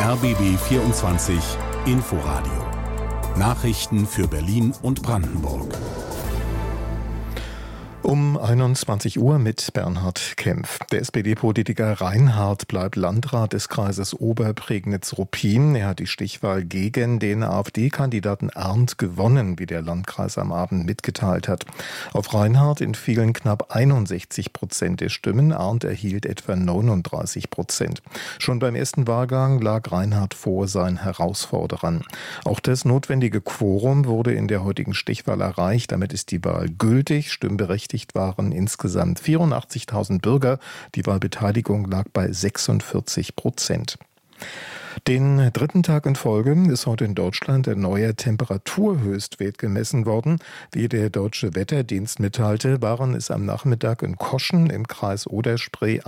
RBB 24 Inforadio. Nachrichten für Berlin und Brandenburg. Um 21 Uhr mit Bernhard Kempf. Der SPD-Politiker Reinhardt bleibt Landrat des Kreises Oberprignitz-Ruppin. Er hat die Stichwahl gegen den AfD-Kandidaten Arndt gewonnen, wie der Landkreis am Abend mitgeteilt hat. Auf Reinhardt entfielen knapp 61% der Stimmen. Arndt erhielt etwa 39%. Schon beim ersten Wahlgang lag Reinhardt vor seinen Herausforderern. Auch das notwendige Quorum wurde in der heutigen Stichwahl erreicht. Damit ist die Wahl gültig. Stimmberechtigt waren insgesamt 84.000 Bürger. Die Wahlbeteiligung lag bei 46%. Den dritten Tag in Folge ist heute in Deutschland ein neuer Temperaturhöchstwert gemessen worden. Wie der Deutsche Wetterdienst mitteilte, waren es am Nachmittag in Koschen im Kreis Oder-Spree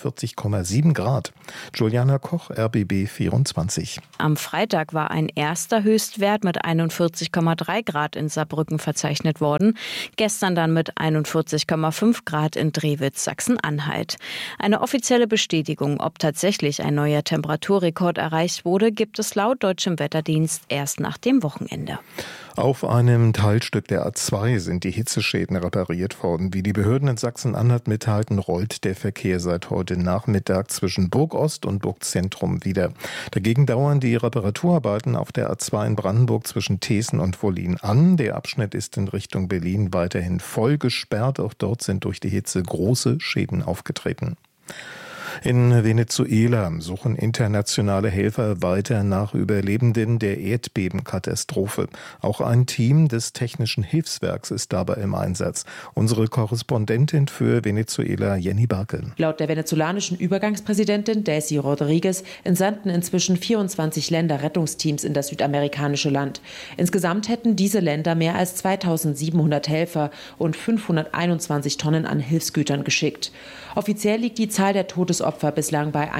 41,7 Grad. Juliana Koch, RBB 24. Am Freitag war ein erster Höchstwert mit 41,3 Grad in Saarbrücken verzeichnet worden. Gestern dann mit 41,5 Grad in Drewitz, Sachsen-Anhalt. Eine offizielle Bestätigung, ob tatsächlich ein neuer Temperaturrekord erreicht wurde, gibt es laut deutschem Wetterdienst erst nach dem Wochenende. Auf einem Teilstück der A2 sind die Hitzeschäden repariert worden. Wie die Behörden in Sachsen-Anhalt mitteilten, rollt der Verkehr seit heute Nachmittag zwischen Burgost und Burgzentrum wieder. Dagegen dauern die Reparaturarbeiten auf der A2 in Brandenburg zwischen Thesen und Wollin an. Der Abschnitt ist in Richtung Berlin weiterhin voll gesperrt. Auch dort sind durch die Hitze große Schäden aufgetreten. In Venezuela suchen internationale Helfer weiter nach Überlebenden der Erdbebenkatastrophe. Auch ein Team des Technischen Hilfswerks ist dabei im Einsatz. Unsere Korrespondentin für Venezuela, Jenny Barkel. Laut der venezolanischen Übergangspräsidentin Daisy Rodriguez entsandten inzwischen 24 Länder Rettungsteams in das südamerikanische Land. Insgesamt hätten diese Länder mehr als 2700 Helfer und 521 Tonnen an Hilfsgütern geschickt. Offiziell liegt die Zahl der Todesopfer bislang bei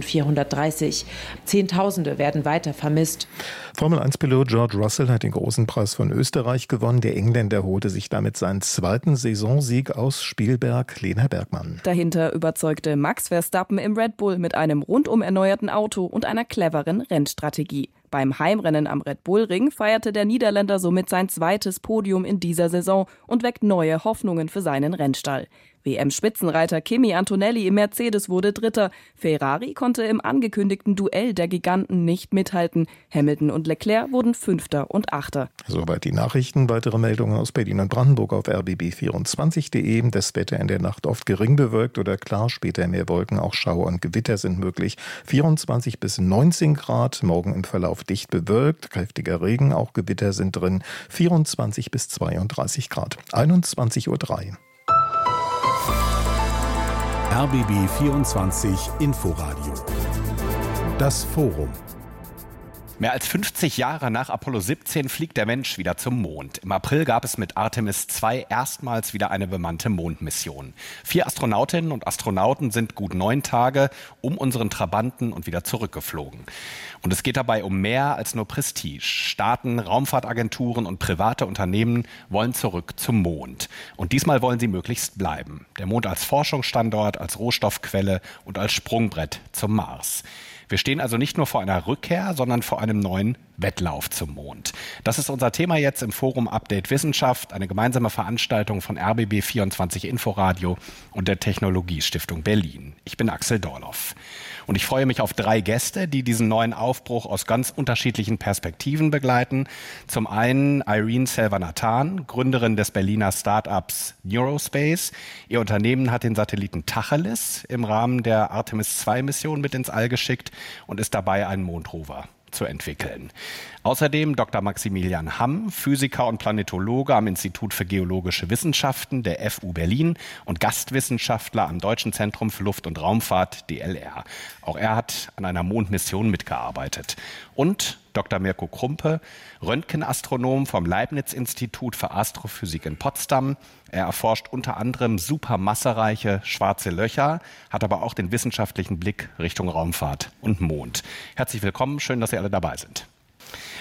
1430. Zehntausende werden weiter vermisst. Formel-1-Pilot George Russell hat den großen Preis von Österreich gewonnen. Der Engländer holte sich damit seinen zweiten Saisonsieg aus Spielberg. Lena Bergmann. Dahinter überzeugte Max Verstappen im Red Bull mit einem rundum erneuerten Auto und einer cleveren Rennstrategie. Beim Heimrennen am Red Bull Ring feierte der Niederländer somit sein zweites Podium in dieser Saison und weckt neue Hoffnungen für seinen Rennstall. WM-Spitzenreiter Kimi Antonelli im Mercedes wurde Dritter. Ferrari konnte im angekündigten Duell der Giganten nicht mithalten. Hamilton und Leclerc wurden Fünfter und Achter. Soweit die Nachrichten. Weitere Meldungen aus Berlin und Brandenburg auf rbb24.de. Das Wetter in der Nacht oft gering bewölkt oder klar, später mehr Wolken. Auch Schauer und Gewitter sind möglich. 24 bis 19 Grad. Morgen im Verlauf dicht bewölkt. Kräftiger Regen, auch Gewitter sind drin. 24 bis 32 Grad. 21:03 Uhr. RBB 24 Inforadio. Das Forum. Mehr als 50 Jahre nach Apollo 17 fliegt der Mensch wieder zum Mond. Im April gab es mit Artemis 2 erstmals wieder eine bemannte Mondmission. 4 Astronautinnen und Astronauten sind gut 9 Tage um unseren Trabanten und wieder zurückgeflogen. Und es geht dabei um mehr als nur Prestige. Staaten, Raumfahrtagenturen und private Unternehmen wollen zurück zum Mond. Und diesmal wollen sie möglichst bleiben. Der Mond als Forschungsstandort, als Rohstoffquelle und als Sprungbrett zum Mars. Wir stehen also nicht nur vor einer Rückkehr, sondern vor einem neuen Wettlauf zum Mond. Das ist unser Thema jetzt im Forum Update Wissenschaft, eine gemeinsame Veranstaltung von RBB 24 Inforadio und der Technologiestiftung Berlin. Ich bin Axel Dorloff. Und ich freue mich auf 3 Gäste, die diesen neuen Aufbruch aus ganz unterschiedlichen Perspektiven begleiten. Zum einen Irene Selvanathan, Gründerin des Berliner Startups Neurospace. Ihr Unternehmen hat den Satelliten Tacheles im Rahmen der Artemis 2 Mission mit ins All geschickt und ist dabei, einen Mondrover zu entwickeln. Außerdem Dr. Maximilian Hamm, Physiker und Planetologe am Institut für Geologische Wissenschaften der FU Berlin und Gastwissenschaftler am Deutschen Zentrum für Luft- und Raumfahrt DLR. Auch er hat an einer Mondmission mitgearbeitet. Und Dr. Mirko Krumpe, Röntgenastronom vom Leibniz-Institut für Astrophysik in Potsdam. Er erforscht unter anderem supermassereiche schwarze Löcher, hat aber auch den wissenschaftlichen Blick Richtung Raumfahrt und Mond. Herzlich willkommen, schön, dass Sie alle dabei sind.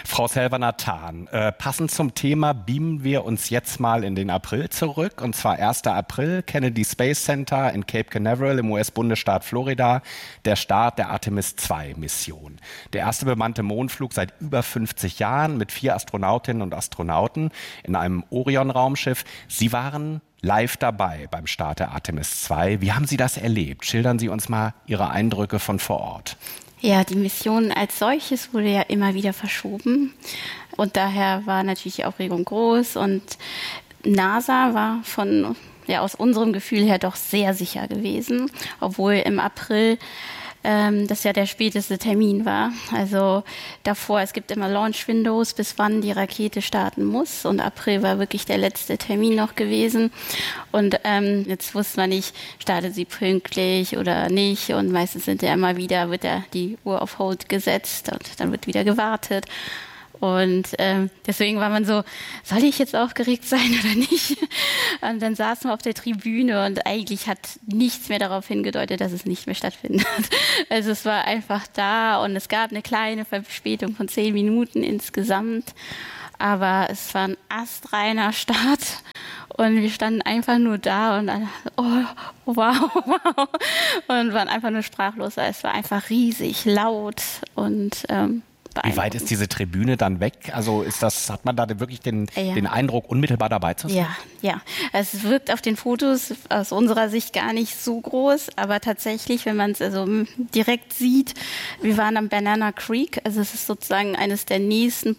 Frau Selva-Nathan, passend zum Thema beamen wir uns jetzt mal in den April zurück. Und zwar 1. April, Kennedy Space Center in Cape Canaveral im US-Bundesstaat Florida, der Start der Artemis-2-Mission. Der erste bemannte Mondflug seit über 50 Jahren mit 4 Astronautinnen und Astronauten in einem Orion-Raumschiff. Sie waren live dabei beim Start der Artemis 2. Wie haben Sie das erlebt? Schildern Sie uns mal Ihre Eindrücke von vor Ort. Ja, die Mission als solches wurde ja immer wieder verschoben und daher war natürlich die Aufregung groß und NASA war aus unserem Gefühl her doch sehr sicher gewesen, obwohl im April das ja der späteste Termin war. Also davor, es gibt immer Launch Windows, bis wann die Rakete starten muss. Und April war wirklich der letzte Termin noch gewesen. Und jetzt wusste man nicht, startet sie pünktlich oder nicht. Und meistens wird die Uhr auf Hold gesetzt und dann wird wieder gewartet. Und deswegen war man so, soll ich jetzt aufgeregt sein oder nicht? Und dann saßen wir auf der Tribüne und eigentlich hat nichts mehr darauf hingedeutet, dass es nicht mehr stattfindet. Also es war einfach da und es gab eine kleine Verspätung von 10 Minuten insgesamt. Aber es war ein astreiner Start und wir standen einfach nur da und alle, wow. Und waren einfach nur sprachlos. Es war einfach riesig, laut und wie weit ist diese Tribüne dann weg? Also hat man da wirklich den Eindruck, unmittelbar dabei zu sein? Ja. Es wirkt auf den Fotos aus unserer Sicht gar nicht so groß, aber tatsächlich, wenn man es direkt sieht, wir waren am Banana Creek, also es ist sozusagen eines der nächsten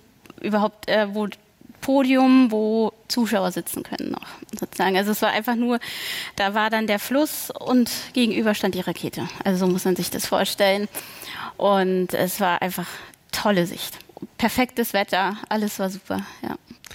Podium, wo Zuschauer sitzen können noch, sozusagen. Also es war einfach nur, da war dann der Fluss und gegenüber stand die Rakete. Also so muss man sich das vorstellen. Und es war einfach tolle Sicht. Perfektes Wetter, alles war super, ja.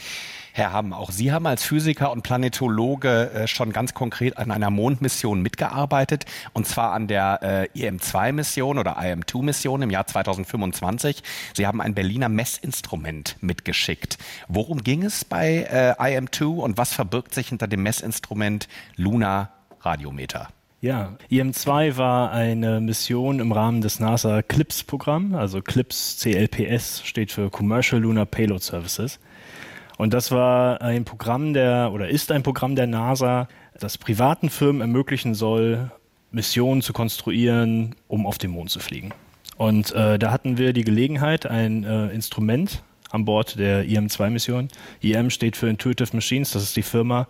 Herr Hamm, auch Sie haben als Physiker und Planetologe schon ganz konkret an einer Mondmission mitgearbeitet, und zwar an der IM-2-Mission oder IM-2-Mission im Jahr 2025. Sie haben ein Berliner Messinstrument mitgeschickt. Worum ging es bei IM-2 und was verbirgt sich hinter dem Messinstrument Lunar Radiometer? Ja, IM-2 war eine Mission im Rahmen des NASA CLPS-Programms, also CLPS, CLPS steht für Commercial Lunar Payload Services. Und das war ein Programm ist ein Programm der NASA, das privaten Firmen ermöglichen soll, Missionen zu konstruieren, um auf den Mond zu fliegen. Und da hatten wir die Gelegenheit, ein Instrument an Bord der IM-2-Mission. IM steht für Intuitive Machines, das ist die Firma,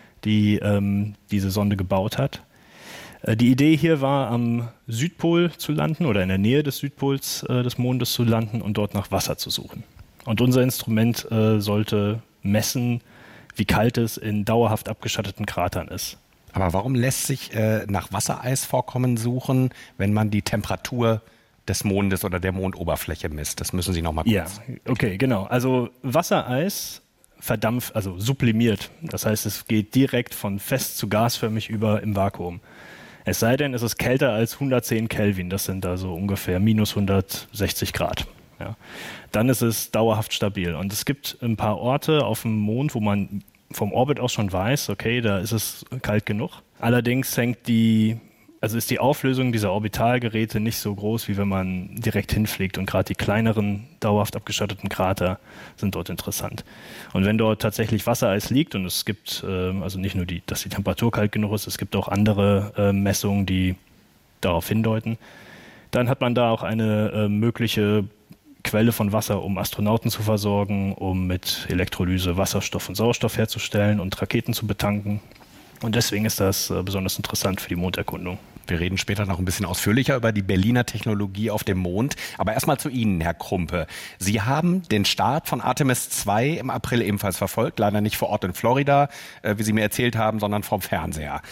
die diese Sonde gebaut hat. Die Idee hier war, am Südpol zu landen oder in der Nähe des Südpols des Mondes zu landen und dort nach Wasser zu suchen. Und unser Instrument sollte messen, wie kalt es in dauerhaft abgeschatteten Kratern ist. Aber warum lässt sich nach Wassereisvorkommen suchen, wenn man die Temperatur des Mondes oder der Mondoberfläche misst? Das müssen Sie noch mal kurz. Ja, okay, genau. Also Wassereis verdampft, also sublimiert. Das heißt, es geht direkt von fest zu gasförmig über im Vakuum. Es sei denn, es ist kälter als 110 Kelvin, das sind also ungefähr minus 160 Grad. Ja. Dann ist es dauerhaft stabil. Und es gibt ein paar Orte auf dem Mond, wo man vom Orbit aus schon weiß, okay, da ist es kalt genug. Allerdings ist die Auflösung dieser Orbitalgeräte nicht so groß, wie wenn man direkt hinfliegt. Und gerade die kleineren, dauerhaft abgeschatteten Krater sind dort interessant. Und wenn dort tatsächlich Wassereis liegt, und es gibt also nicht nur dass die Temperatur kalt genug ist, es gibt auch andere Messungen, die darauf hindeuten, dann hat man da auch eine mögliche Quelle von Wasser, um Astronauten zu versorgen, um mit Elektrolyse Wasserstoff und Sauerstoff herzustellen und Raketen zu betanken. Und deswegen ist das besonders interessant für die Monderkundung. Wir reden später noch ein bisschen ausführlicher über die Berliner Technologie auf dem Mond. Aber erstmal zu Ihnen, Herr Krumpe. Sie haben den Start von Artemis 2 im April ebenfalls verfolgt. Leider nicht vor Ort in Florida, wie Sie mir erzählt haben, sondern vom Fernseher.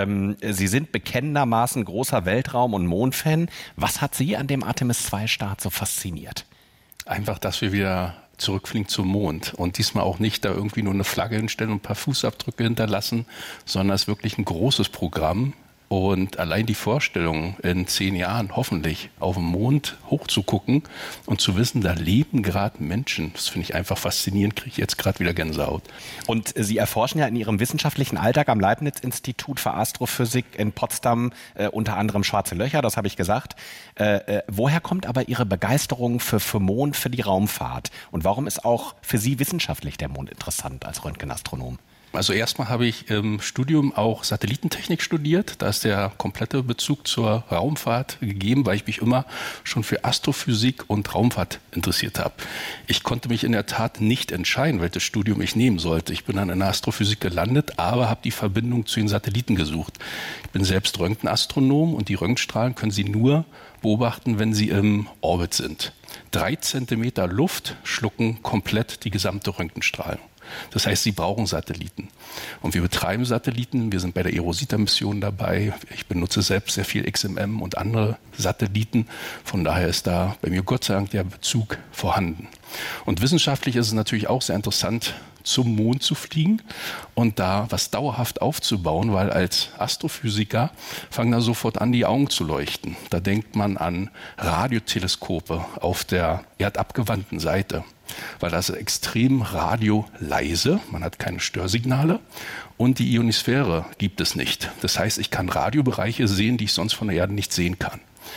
Sie sind bekennendermaßen großer Weltraum- und Mondfan. Was hat Sie an dem Artemis 2-Start so fasziniert? Einfach, dass wir wieder zurückfliegen zum Mond und diesmal auch nicht da irgendwie nur eine Flagge hinstellen und ein paar Fußabdrücke hinterlassen, sondern es ist wirklich ein großes Programm Und allein die Vorstellung, in 10 Jahren hoffentlich auf den Mond hochzugucken und zu wissen, da leben gerade Menschen, das finde ich einfach faszinierend, kriege ich jetzt gerade wieder Gänsehaut. Und Sie erforschen ja in Ihrem wissenschaftlichen Alltag am Leibniz-Institut für Astrophysik in Potsdam unter anderem schwarze Löcher, das habe ich gesagt. Woher kommt aber Ihre Begeisterung für Mond, für die Raumfahrt? Und warum ist auch für Sie wissenschaftlich der Mond interessant als Röntgenastronom? Also erstmal habe ich im Studium auch Satellitentechnik studiert. Da ist der komplette Bezug zur Raumfahrt gegeben, weil ich mich immer schon für Astrophysik und Raumfahrt interessiert habe. Ich konnte mich in der Tat nicht entscheiden, welches Studium ich nehmen sollte. Ich bin dann in der Astrophysik gelandet, aber habe die Verbindung zu den Satelliten gesucht. Ich bin selbst Röntgenastronom und die Röntgenstrahlen können Sie nur beobachten, wenn sie im Orbit sind. 3 Zentimeter Luft schlucken komplett die gesamte Röntgenstrahlung. Das heißt, sie brauchen Satelliten. Und wir betreiben Satelliten. Wir sind bei der eROSITA-Mission dabei. Ich benutze selbst sehr viel XMM und andere Satelliten. Von daher ist da bei mir Gott sei Dank der Bezug vorhanden. Und wissenschaftlich ist es natürlich auch sehr interessant, zum Mond zu fliegen und da was dauerhaft aufzubauen, weil als Astrophysiker fangen da sofort an, die Augen zu leuchten. Da denkt man an Radioteleskope auf der erdabgewandten Seite, weil das ist extrem radioleise, man hat keine Störsignale und die Ionosphäre gibt es nicht. Das heißt, ich kann Radiobereiche sehen, die ich sonst von der Erde nicht sehen kann.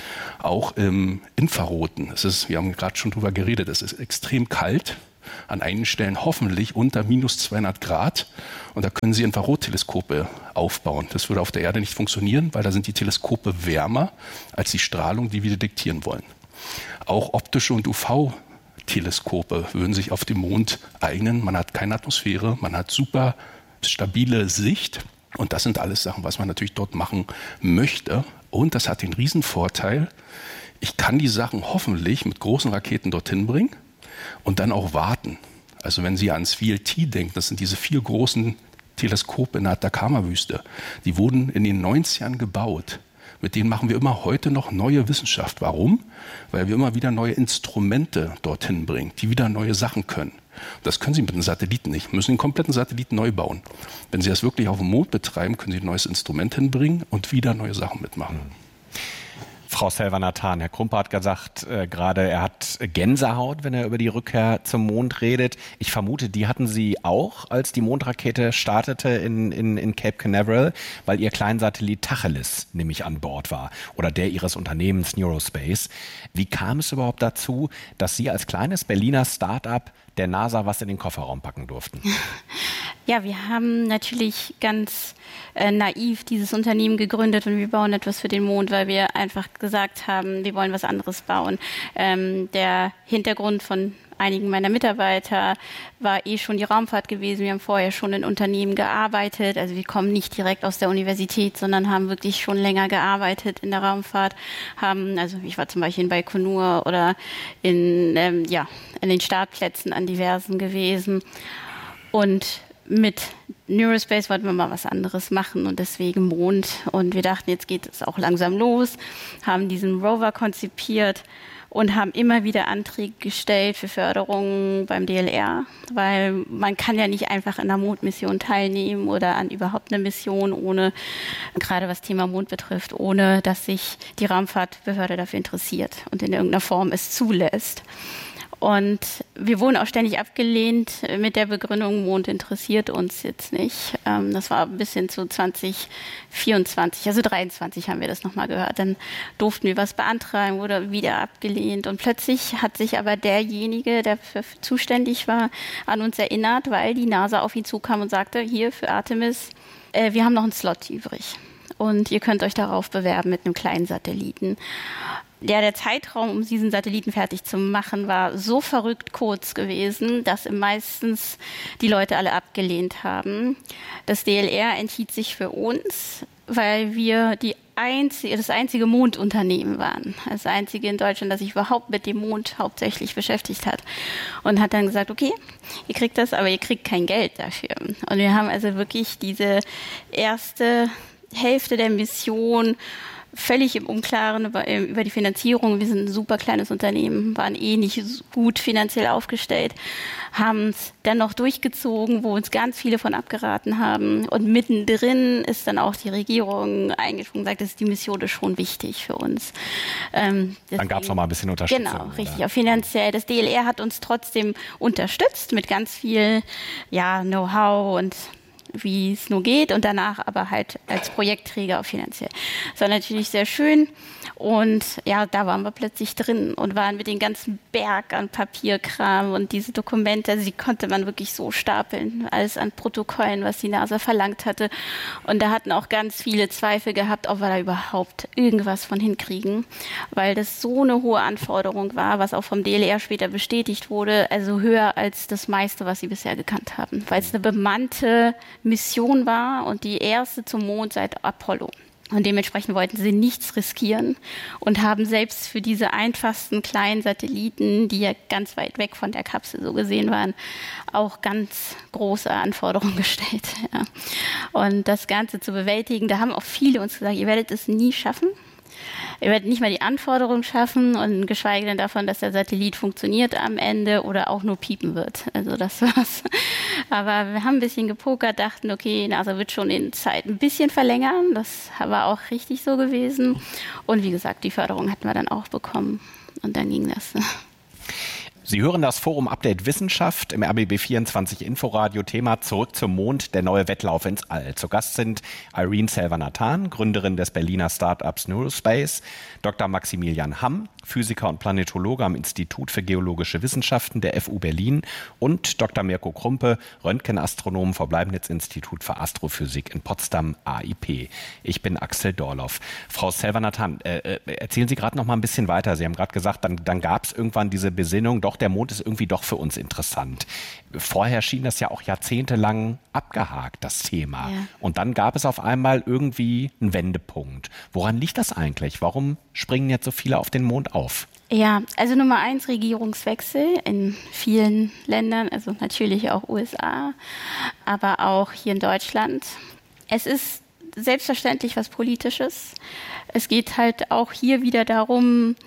Auch im Infraroten, wir haben gerade schon drüber geredet, es ist extrem kalt. An einigen Stellen hoffentlich unter minus 200 Grad. Und da können Sie Infrarotteleskope aufbauen. Das würde auf der Erde nicht funktionieren, weil da sind die Teleskope wärmer als die Strahlung, die wir detektieren wollen. Auch optische und UV-Teleskope würden sich auf dem Mond eignen. Man hat keine Atmosphäre, man hat super stabile Sicht. Und das sind alles Sachen, was man natürlich dort machen möchte. Und das hat den Riesenvorteil, ich kann die Sachen hoffentlich mit großen Raketen dorthin bringen. Und dann auch warten. Also wenn Sie ans VLT denken, das sind diese 4 großen Teleskope in der Atacama-Wüste. Die wurden in den 90ern gebaut. Mit denen machen wir immer heute noch neue Wissenschaft. Warum? Weil wir immer wieder neue Instrumente dorthin bringen, die wieder neue Sachen können. Das können Sie mit den Satelliten nicht. Sie müssen den kompletten Satelliten neu bauen. Wenn Sie das wirklich auf dem Mond betreiben, können Sie ein neues Instrument hinbringen und wieder neue Sachen mitmachen. Frau Selvanathan, Herr Krumpe hat gesagt, gerade er hat Gänsehaut, wenn er über die Rückkehr zum Mond redet. Ich vermute, die hatten Sie auch, als die Mondrakete startete in Cape Canaveral, weil Ihr Kleinsatellit Tacheles nämlich an Bord war oder der Ihres Unternehmens Neurospace. Wie kam es überhaupt dazu, dass Sie als kleines Berliner Start-up der NASA was in den Kofferraum packen durften? Ja, wir haben natürlich ganz naiv dieses Unternehmen gegründet und wir bauen etwas für den Mond, weil wir einfach gesagt haben, wir wollen was anderes bauen. Der Hintergrund von einigen meiner Mitarbeiter war schon die Raumfahrt gewesen. Wir haben vorher schon in Unternehmen gearbeitet. Also wir kommen nicht direkt aus der Universität, sondern haben wirklich schon länger gearbeitet in der Raumfahrt. Also ich war zum Beispiel in Baikonur oder in den Startplätzen an diversen gewesen. Und mit Neurospace wollten wir mal was anderes machen und deswegen Mond. Und wir dachten, jetzt geht es auch langsam los, haben diesen Rover konzipiert und haben immer wieder Anträge gestellt für Förderungen beim DLR, weil man kann ja nicht einfach in einer Mondmission teilnehmen oder an überhaupt einer Mission, ohne, gerade was Thema Mond betrifft, ohne dass sich die Raumfahrtbehörde dafür interessiert und in irgendeiner Form es zulässt. Und wir wurden auch ständig abgelehnt mit der Begründung, Mond interessiert uns jetzt nicht. Das war bis hin zu 2024, also 23 haben wir das nochmal gehört. Dann durften wir was beantragen, wurde wieder abgelehnt. Und plötzlich hat sich aber derjenige, der dafür zuständig war, an uns erinnert, weil die NASA auf ihn zukam und sagte, hier für Artemis, wir haben noch einen Slot übrig. Und ihr könnt euch darauf bewerben mit einem kleinen Satelliten. Ja, der Zeitraum, um diesen Satelliten fertig zu machen, war so verrückt kurz gewesen, dass meistens die Leute alle abgelehnt haben. Das DLR entschied sich für uns, weil wir das einzige Mondunternehmen waren. Das einzige in Deutschland, das sich überhaupt mit dem Mond hauptsächlich beschäftigt hat. Und hat dann gesagt, okay, ihr kriegt das, aber ihr kriegt kein Geld dafür. Und wir haben also wirklich diese erste Hälfte der Mission völlig im Unklaren über die Finanzierung. Wir sind ein super kleines Unternehmen, waren nicht gut finanziell aufgestellt, haben es dennoch durchgezogen, wo uns ganz viele von abgeraten haben. Und mittendrin ist dann auch die Regierung eingesprungen und sagt, die Mission ist schon wichtig für uns. Dann gab es noch mal ein bisschen Unterstützung. Genau, richtig, auch finanziell. Das DLR hat uns trotzdem unterstützt mit ganz viel Know-how und wie es nur geht und danach aber halt als Projektträger auch finanziell. Das war natürlich sehr schön und da waren wir plötzlich drin und waren mit dem ganzen Berg an Papierkram und diese Dokumente, also die konnte man wirklich so stapeln, alles an Protokollen, was die NASA verlangt hatte, und da hatten auch ganz viele Zweifel gehabt, ob wir da überhaupt irgendwas von hinkriegen, weil das so eine hohe Anforderung war, was auch vom DLR später bestätigt wurde, also höher als das meiste, was sie bisher gekannt haben, weil es eine bemannte Mission war und die erste zum Mond seit Apollo. Und dementsprechend wollten sie nichts riskieren und haben selbst für diese einfachsten kleinen Satelliten, die ja ganz weit weg von der Kapsel so gesehen waren, auch ganz große Anforderungen gestellt. Ja. Und das Ganze zu bewältigen, da haben auch viele uns gesagt, ihr werdet es nie schaffen. Ihr werdet nicht mal die Anforderungen schaffen und geschweige denn davon, dass der Satellit funktioniert am Ende oder auch nur piepen wird. Also das war's. Aber wir haben ein bisschen gepokert, dachten, okay, NASA wird schon in Zeit ein bisschen verlängern. Das war auch richtig so gewesen. Und wie gesagt, die Förderung hatten wir dann auch bekommen. Und dann ging das. Sie hören das Forum Update Wissenschaft im RBB24 Inforadio. Thema Zurück zum Mond, der neue Wettlauf ins All. Zu Gast sind Irene Selver-Nathan, Gründerin des Berliner Startups Neurospace, Dr. Maximilian Hamm, Physiker und Planetologe am Institut für Geologische Wissenschaften der FU Berlin, und Dr. Mirko Krumpe, Röntgenastronom vom Leibniz-Institut für Astrophysik in Potsdam, AIP. Ich bin Axel Dorloff. Frau Selver-Nathan, erzählen Sie gerade noch mal ein bisschen weiter. Sie haben gerade gesagt, dann gab es irgendwann diese Besinnung, doch, der Mond ist irgendwie doch für uns interessant. Vorher schien das ja auch jahrzehntelang abgehakt, das Thema. Ja. Und dann gab es auf einmal irgendwie einen Wendepunkt. Woran liegt das eigentlich? Warum springen jetzt so viele auf den Mond auf? Ja, also Nummer 1, Regierungswechsel in vielen Ländern, also natürlich auch USA, aber auch hier in Deutschland. Es ist selbstverständlich was Politisches. Es geht halt auch hier wieder darum,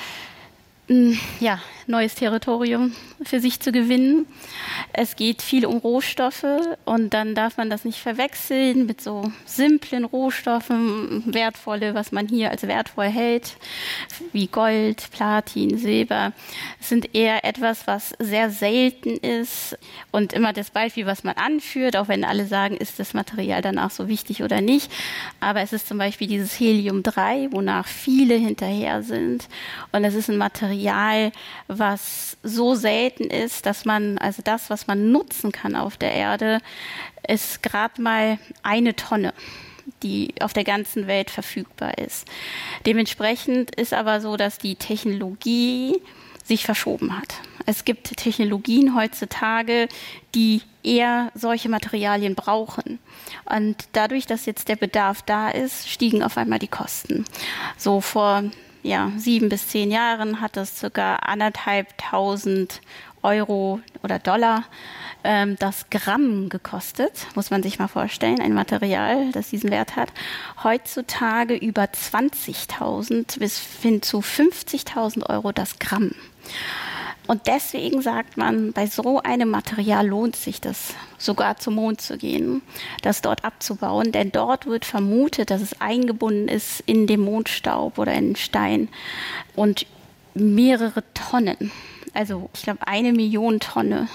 neues Territorium für sich zu gewinnen. Es geht viel um Rohstoffe und dann darf man das nicht verwechseln mit so simplen Rohstoffen, wertvolle, was man hier als wertvoll hält, wie Gold, Platin, Silber. Es sind eher etwas, was sehr selten ist und immer das Beispiel, was man anführt, auch wenn alle sagen, ist das Material danach so wichtig oder nicht. Aber es ist zum Beispiel dieses Helium-3, wonach viele hinterher sind, und es ist ein Material, was so selten ist, dass man, also das, was man nutzen kann auf der Erde, ist gerade mal 1 Tonne, die auf der ganzen Welt verfügbar ist. Dementsprechend ist aber so, dass die Technologie sich verschoben hat. Es gibt Technologien heutzutage, die eher solche Materialien brauchen. Und dadurch, dass jetzt der Bedarf da ist, stiegen auf einmal die Kosten. So vor 7 bis 10 Jahren hat das ca. 1.500 Euro oder Dollar das Gramm gekostet, muss man sich mal vorstellen, ein Material, das diesen Wert hat. Heutzutage über 20.000 bis hin zu 50.000 Euro das Gramm. Und deswegen sagt man, bei so einem Material lohnt sich das, sogar zum Mond zu gehen, das dort abzubauen. Denn dort wird vermutet, dass es eingebunden ist in den Mondstaub oder in den Stein. Und mehrere Tonnen, also ich glaube 1 Million Tonnen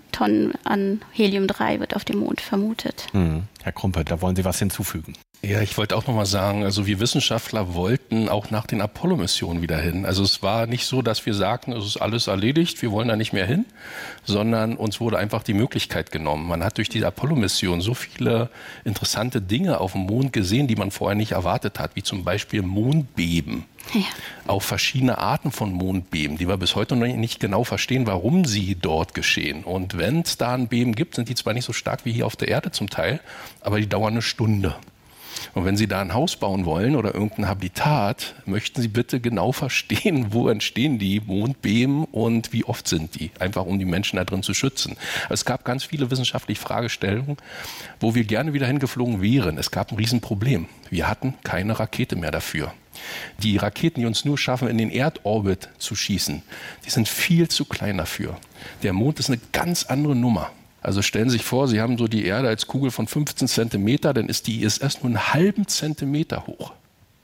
an Helium-3 wird auf dem Mond vermutet. Herr Krumpe, da wollen Sie was hinzufügen? Ja, ich wollte auch noch mal sagen, also wir Wissenschaftler wollten auch nach den Apollo-Missionen wieder hin. Also es war nicht so, dass wir sagten, es ist alles erledigt, wir wollen da nicht mehr hin, sondern uns wurde einfach die Möglichkeit genommen. Man hat durch die Apollo-Mission so viele interessante Dinge auf dem Mond gesehen, die man vorher nicht erwartet hat, wie zum Beispiel Mondbeben. Ja. Auch verschiedene Arten von Mondbeben, die wir bis heute noch nicht genau verstehen, warum sie dort geschehen. Und wenn es da ein Beben gibt, sind die zwar nicht so stark wie hier auf der Erde zum Teil, aber die dauern 1 Stunde. Und wenn Sie da ein Haus bauen wollen oder irgendein Habitat, möchten Sie bitte genau verstehen, wo entstehen die Mondbeben und wie oft sind die, einfach um die Menschen da drin zu schützen. Es gab ganz viele wissenschaftliche Fragestellungen, wo wir gerne wieder hingeflogen wären. Es gab ein Riesenproblem. Wir hatten keine Rakete mehr dafür. Die Raketen, die uns nur schaffen, in den Erdorbit zu schießen, die sind viel zu klein dafür. Der Mond ist eine ganz andere Nummer. Also stellen Sie sich vor, Sie haben so die Erde als Kugel von 15 Zentimeter, dann ist die ISS nur einen halben Zentimeter hoch.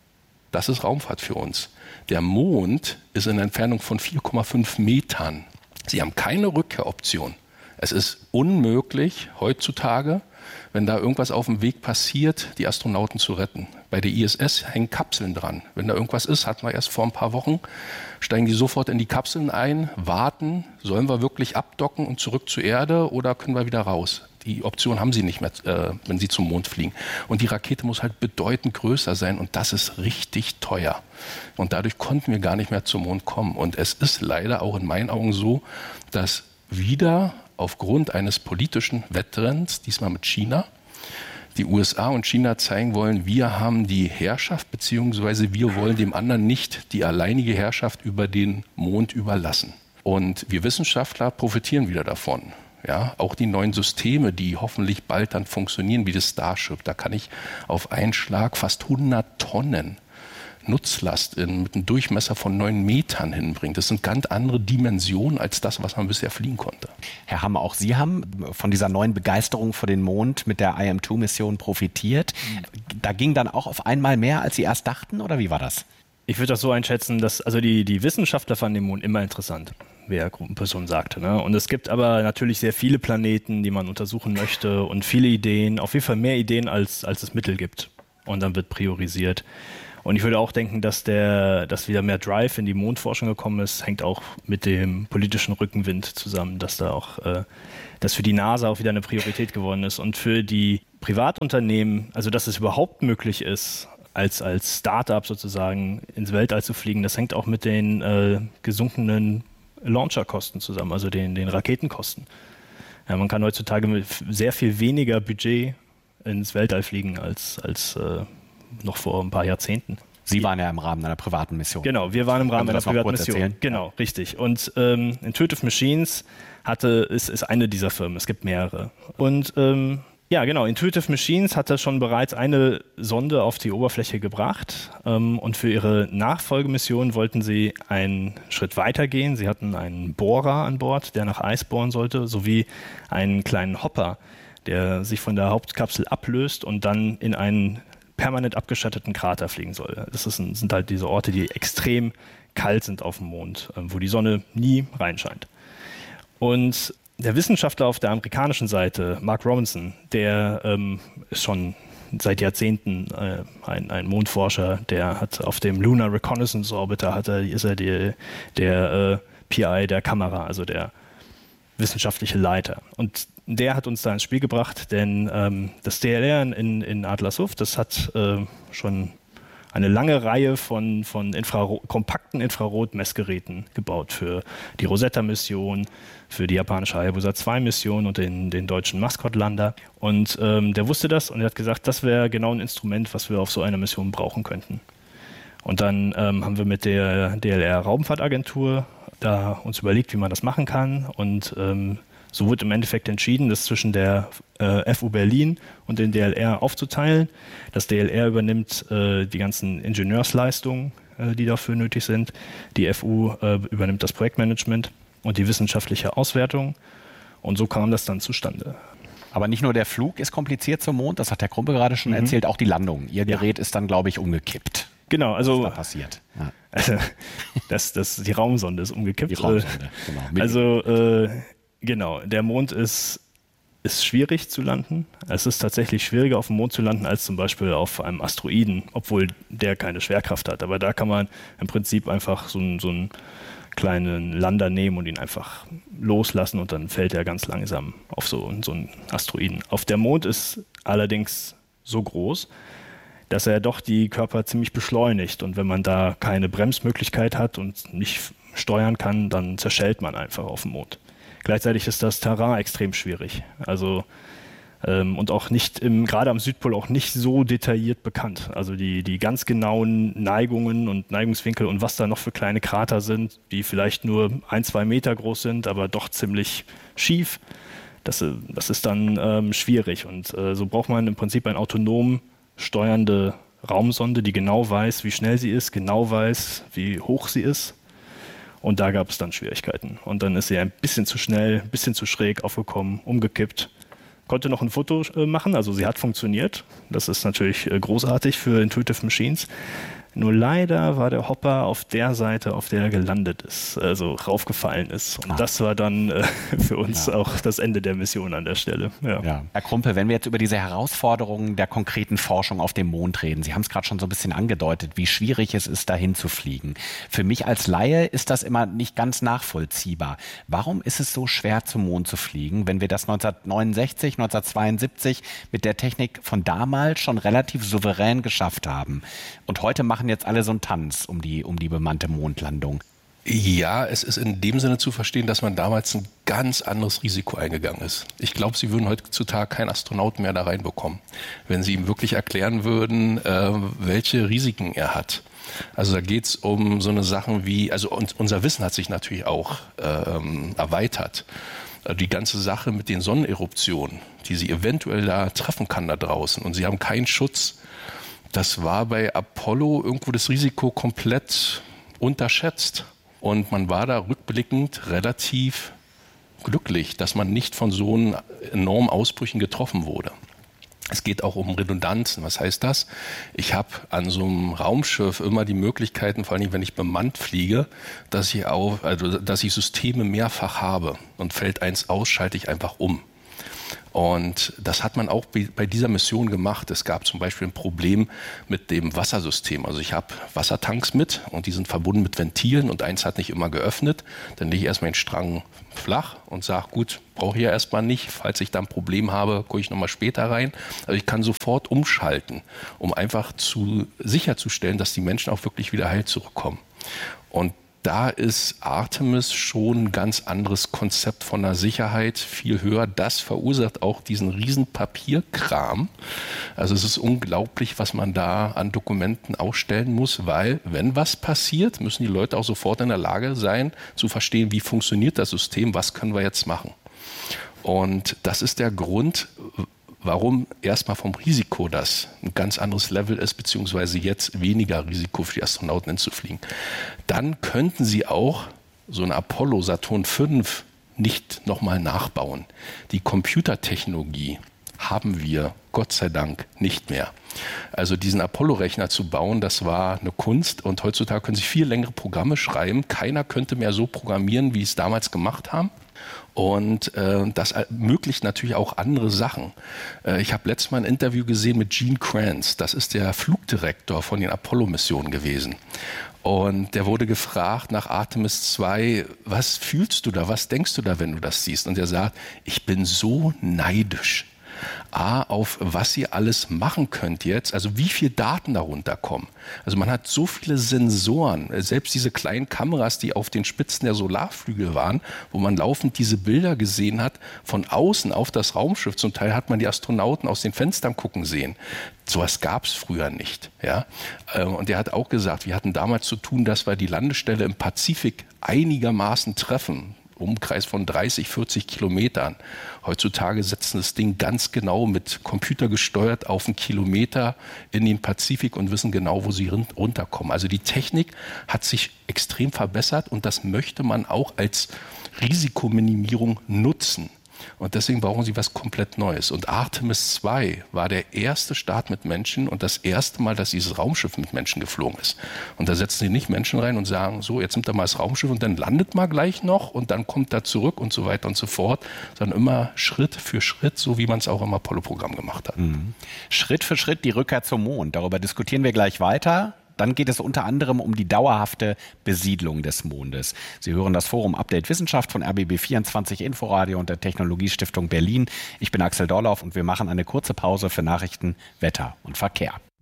Das ist Raumfahrt für uns. Der Mond ist in einer Entfernung von 4,5 Metern. Sie haben keine Rückkehroption. Es ist unmöglich, heutzutage, wenn da irgendwas auf dem Weg passiert, die Astronauten zu retten. Bei der ISS hängen Kapseln dran. Wenn da irgendwas ist, hatten wir erst vor ein paar Wochen, steigen die sofort in die Kapseln ein, warten, sollen wir wirklich abdocken und zurück zur Erde oder können wir wieder raus? Die Option haben sie nicht mehr, wenn sie zum Mond fliegen. Und die Rakete muss halt bedeutend größer sein und das ist richtig teuer. Und dadurch konnten wir gar nicht mehr zum Mond kommen. Und es ist leider auch in meinen Augen so, dass wieder aufgrund eines politischen Wettrenns, diesmal mit China, die USA und China zeigen wollen, wir haben die Herrschaft, beziehungsweise wir wollen dem anderen nicht die alleinige Herrschaft über den Mond überlassen. Und wir Wissenschaftler profitieren wieder davon. Ja, auch die neuen Systeme, die hoffentlich bald dann funktionieren, wie das Starship, da kann ich auf einen Schlag fast 100 Tonnen Nutzlast mit einem Durchmesser von 9 Metern hinbringen. Das sind ganz andere Dimensionen als das, was man bisher fliegen konnte. Herr Hamme, auch Sie haben von dieser neuen Begeisterung für den Mond mit der IM-2-Mission profitiert. Da ging dann auch auf einmal mehr, als Sie erst dachten, oder wie war das? Ich würde das so einschätzen, dass also die Wissenschaftler fanden den Mond immer interessant, wie Herr Gruppenperson sagte. Ne? Und es gibt aber natürlich sehr viele Planeten, die man untersuchen möchte und viele Ideen, auf jeden Fall mehr Ideen, als es Mittel gibt. Und dann wird priorisiert. Und ich würde auch denken, dass wieder mehr Drive in die Mondforschung gekommen ist, hängt auch mit dem politischen Rückenwind zusammen, dass da auch, dass für die NASA auch wieder eine Priorität geworden ist. Und für die Privatunternehmen, also dass es überhaupt möglich ist, als Start-up sozusagen ins Weltall zu fliegen, das hängt auch mit den gesunkenen Launcherkosten zusammen, also den Raketenkosten. Ja, man kann heutzutage mit sehr viel weniger Budget ins Weltall fliegen als noch vor ein paar Jahrzehnten. Sie waren ja im Rahmen einer privaten Mission. Genau, wir waren im Rahmen einer privaten Mission. Genau, richtig. Und Intuitive Machines ist eine dieser Firmen. Es gibt mehrere. Und Intuitive Machines hatte schon bereits eine Sonde auf die Oberfläche gebracht. Und für ihre Nachfolgemission wollten sie einen Schritt weiter gehen. Sie hatten einen Bohrer an Bord, der nach Eis bohren sollte, sowie einen kleinen Hopper, der sich von der Hauptkapsel ablöst und dann in einen permanent abgeschatteten Krater fliegen soll. Das sind halt diese Orte, die extrem kalt sind auf dem Mond, wo die Sonne nie reinscheint. Und der Wissenschaftler auf der amerikanischen Seite, Mark Robinson, der ist schon seit Jahrzehnten ein Mondforscher, der hat auf dem Lunar Reconnaissance Orbiter ist er der PI der Kamera, also der wissenschaftliche Leiter. Und der hat uns da ins Spiel gebracht, denn das DLR in Adlershof, das hat schon eine lange Reihe von kompakten Infrarot-Messgeräten gebaut für die Rosetta-Mission, für die japanische Hayabusa 2-Mission und den deutschen Mascot-Lander. Und der wusste das und er hat gesagt, das wäre genau ein Instrument, was wir auf so einer Mission brauchen könnten. Und dann haben wir mit der DLR-Raumfahrtagentur da uns überlegt, wie man das machen kann und so wurde im Endeffekt entschieden, das zwischen der FU Berlin und den DLR aufzuteilen. Das DLR übernimmt die ganzen Ingenieursleistungen, die dafür nötig sind. Die FU übernimmt das Projektmanagement und die wissenschaftliche Auswertung. Und so kam das dann zustande. Aber nicht nur der Flug ist kompliziert zum Mond, das hat Herr Krumpe gerade schon erzählt, auch die Landung. Ihr Gerät ist dann, glaube ich, umgekippt. Genau, also was da passiert. Ja. Also, die Raumsonde ist umgekippt. Die Raumsonde, genau. Also genau, der Mond ist schwierig zu landen. Es ist tatsächlich schwieriger auf dem Mond zu landen als zum Beispiel auf einem Asteroiden, obwohl der keine Schwerkraft hat. Aber da kann man im Prinzip einfach so einen kleinen Lander nehmen und ihn einfach loslassen und dann fällt er ganz langsam auf so einen Asteroiden. Auf der Mond ist allerdings so groß, dass er doch die Körper ziemlich beschleunigt. Und wenn man da keine Bremsmöglichkeit hat und nicht steuern kann, dann zerschellt man einfach auf dem Mond. Gleichzeitig ist das Terrain extrem schwierig. Also und auch nicht gerade am Südpol auch nicht so detailliert bekannt. Also die ganz genauen Neigungen und Neigungswinkel und was da noch für kleine Krater sind, die vielleicht nur 1-2 Meter groß sind, aber doch ziemlich schief. Das ist dann schwierig. Und so braucht man im Prinzip eine autonom steuernde Raumsonde, die genau weiß, wie schnell sie ist, genau weiß, wie hoch sie ist. Und da gab es dann Schwierigkeiten. Und dann ist sie ein bisschen zu schnell, ein bisschen zu schräg aufgekommen, umgekippt. Konnte noch ein Foto machen, also sie hat funktioniert. Das ist natürlich großartig für Intuitive Machines. Nur leider war der Hopper auf der Seite, auf der er gelandet ist, also raufgefallen ist. Und das war dann für uns auch das Ende der Mission an der Stelle. Ja. Herr Krumpe, wenn wir jetzt über diese Herausforderungen der konkreten Forschung auf dem Mond reden, Sie haben es gerade schon so ein bisschen angedeutet, wie schwierig es ist, dahin zu fliegen. Für mich als Laie ist das immer nicht ganz nachvollziehbar. Warum ist es so schwer, zum Mond zu fliegen, wenn wir das 1969, 1972 mit der Technik von damals schon relativ souverän geschafft haben? Und heute machen jetzt alle so einen Tanz um die bemannte Mondlandung. Ja, es ist in dem Sinne zu verstehen, dass man damals ein ganz anderes Risiko eingegangen ist. Ich glaube, Sie würden heutzutage keinen Astronauten mehr da reinbekommen, wenn Sie ihm wirklich erklären würden, welche Risiken er hat. Also da geht es um so eine Sachen wie, also unser Wissen hat sich natürlich auch erweitert. Die ganze Sache mit den Sonneneruptionen, die Sie eventuell da treffen kann da draußen und Sie haben keinen Schutz. Das war bei Apollo irgendwo das Risiko komplett unterschätzt. Und man war da rückblickend relativ glücklich, dass man nicht von so enormen Ausbrüchen getroffen wurde. Es geht auch um Redundanzen. Was heißt das? Ich habe an so einem Raumschiff immer die Möglichkeiten, vor allem wenn ich bemannt fliege, dass ich Systeme mehrfach habe. Und fällt eins aus, schalte ich einfach um. Und das hat man auch bei dieser Mission gemacht. Es gab zum Beispiel ein Problem mit dem Wassersystem. Also ich habe Wassertanks mit und die sind verbunden mit Ventilen und eins hat nicht immer geöffnet. Dann lege ich erstmal den Strang flach und sage, gut, brauche ich ja erstmal nicht. Falls ich da ein Problem habe, gucke ich nochmal später rein. Also ich kann sofort umschalten, um einfach sicherzustellen, dass die Menschen auch wirklich wieder heil zurückkommen. Und da ist Artemis schon ein ganz anderes Konzept von der Sicherheit, viel höher. Das verursacht auch diesen riesen Papierkram. Also es ist unglaublich, was man da an Dokumenten ausstellen muss, weil wenn was passiert, müssen die Leute auch sofort in der Lage sein, zu verstehen, wie funktioniert das System, was können wir jetzt machen. Und das ist der Grund, warum erstmal vom Risiko das ein ganz anderes Level ist, beziehungsweise jetzt weniger Risiko für die Astronauten hinzufliegen. Dann könnten sie auch so ein Apollo Saturn V nicht nochmal nachbauen. Die Computertechnologie haben wir, Gott sei Dank, nicht mehr. Also diesen Apollo-Rechner zu bauen, das war eine Kunst und heutzutage können Sie viel längere Programme schreiben. Keiner könnte mehr so programmieren, wie es damals gemacht haben. Und das ermöglicht natürlich auch andere Sachen. Ich habe letztes Mal ein Interview gesehen mit Gene Kranz. Das ist der Flugdirektor von den Apollo-Missionen gewesen. Und der wurde gefragt nach Artemis 2, was fühlst du da, was denkst du da, wenn du das siehst? Und er sagt, ich bin so neidisch. Auf was ihr alles machen könnt jetzt, also wie viel Daten darunter kommen. Also man hat so viele Sensoren, selbst diese kleinen Kameras, die auf den Spitzen der Solarflügel waren, wo man laufend diese Bilder gesehen hat, von außen auf das Raumschiff. Zum Teil hat man die Astronauten aus den Fenstern gucken sehen. Sowas gab es früher nicht. Ja? Und er hat auch gesagt, wir hatten damals zu tun, dass wir die Landestelle im Pazifik einigermaßen treffen. Umkreis von 30, 40 Kilometern. Heutzutage setzen das Ding ganz genau mit Computer gesteuert auf einen Kilometer in den Pazifik und wissen genau, wo sie runterkommen. Also die Technik hat sich extrem verbessert und das möchte man auch als Risikominimierung nutzen. Und deswegen brauchen sie was komplett Neues. Und Artemis 2 war der erste Start mit Menschen und das erste Mal, dass dieses Raumschiff mit Menschen geflogen ist. Und da setzen sie nicht Menschen rein und sagen, so, jetzt nimmt er mal das Raumschiff und dann landet mal gleich noch und dann kommt er zurück und so weiter und so fort, sondern immer Schritt für Schritt, so wie man es auch im Apollo-Programm gemacht hat. Mhm. Schritt für Schritt die Rückkehr zum Mond. Darüber diskutieren wir gleich weiter. Dann geht es unter anderem um die dauerhafte Besiedlung des Mondes. Sie hören das Forum Update Wissenschaft von RBB24 Inforadio und der Technologiestiftung Berlin. Ich bin Axel Dorlauf und wir machen eine kurze Pause für Nachrichten, Wetter und Verkehr.